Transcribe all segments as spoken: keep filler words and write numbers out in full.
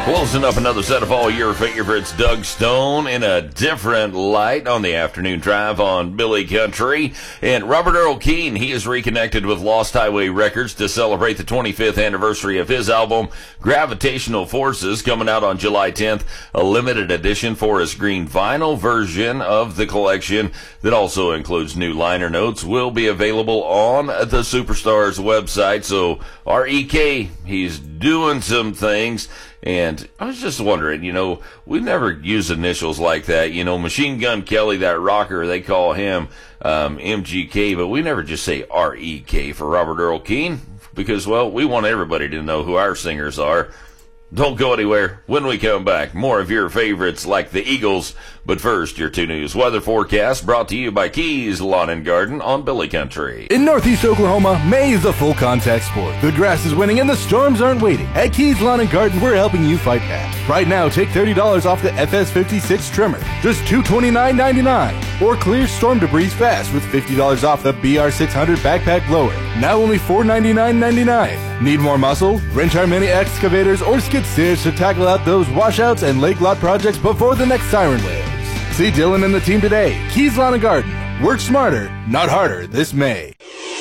Closing up another set of all your favorites, Doug Stone in a different light on the afternoon drive on Billy Country. And Robert Earl Keen, he is reconnected with Lost Highway Records to celebrate the twenty-fifth anniversary of his album, Gravitational Forces, coming out on July tenth. A limited edition forest green vinyl version of the collection that also includes new liner notes will be available on the Superstars website. So R E K, he's doing some things. And I was just wondering, you know, we never use initials like that. You know, Machine Gun Kelly, that rocker, they call him um, M G K, but we never just say R E K for Robert Earl Keen because, well, we want everybody to know who our singers are. Don't go anywhere. When we come back, more of your favorites like the Eagles. But first, your two News weather forecast brought to you by Keys Lawn and Garden on Billy Country. In Northeast Oklahoma, May is a full contact sport. The grass is winning and the storms aren't waiting. At Keys Lawn and Garden, we're helping you fight back. Right now, take thirty dollars off the F S fifty-six trimmer, just two hundred twenty-nine ninety-nine. Or clear storm debris fast with fifty dollars off the B R six hundred backpack blower, now only four hundred ninety-nine ninety-nine. Need more muscle? Rent our mini excavators or skid steers to tackle out those washouts and lake lot projects before the next siren wails. See Dylan and the team today. Keys Lawn and Garden. Work smarter, not harder this May.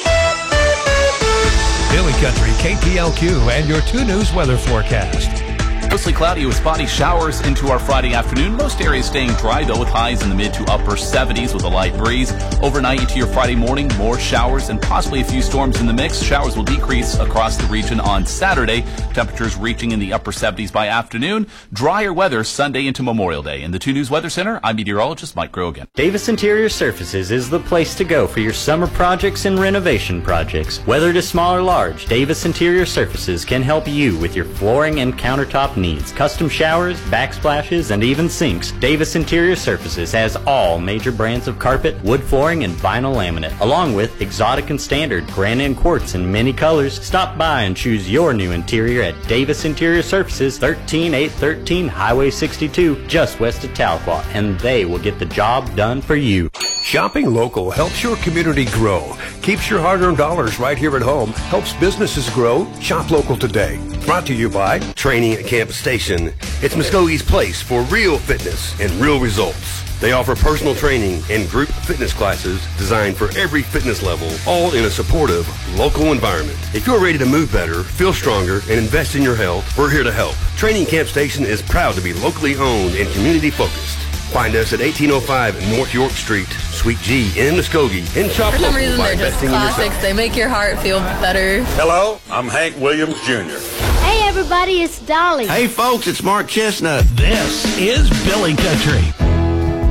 Billy Country, K P L Q, and your two News weather forecast. Mostly cloudy with spotty showers into our Friday afternoon. Most areas staying dry, though, with highs in the mid to upper seventies with a light breeze. Overnight into your Friday morning, more showers and possibly a few storms in the mix. Showers will decrease across the region on Saturday. Temperatures reaching in the upper seventies by afternoon. Drier weather Sunday into Memorial Day. In the two News Weather Center, I'm meteorologist Mike Grogan. Davis Interior Surfaces is the place to go for your summer projects and renovation projects. Whether it is small or large, Davis Interior Surfaces can help you with your flooring and countertop needs. Custom showers, backsplashes, and even sinks. Davis Interior Surfaces has all major brands of carpet, wood flooring, and vinyl laminate, along with exotic and standard, granite and quartz in many colors. Stop by and choose your new interior at Davis Interior Surfaces, thirteen eight thirteen Highway sixty-two, just west of Tahlequah, and they will get the job done for you. Shopping local helps your community grow, keeps your hard-earned dollars right here at home, helps businesses grow. Shop local today. Brought to you by Training at Campus Station. It's Muskogee's place for real fitness and real results. They offer personal training and group fitness classes designed for every fitness level, all in a supportive, local environment. If you're ready to move better, feel stronger, and invest in your health, we're here to help. Training Camp Station is proud to be locally owned and community-focused. Find us at eighteen oh five North York Street, Suite G in Muskogee. And shop For some local reason, by they're just investing in classics. yourself. They make your heart feel better. Hello, I'm Hank Williams Junior Hey everybody, it's Dolly. Hey folks, it's Mark Chestnut. This is Billy Country.